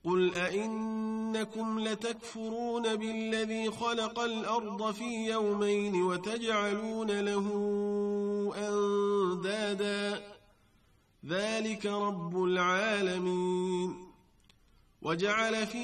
قل أئنكم لتكفرون بالذي خلق الأرض في يومين وتجعلون له أندادا ذلك رب العالمين وجعل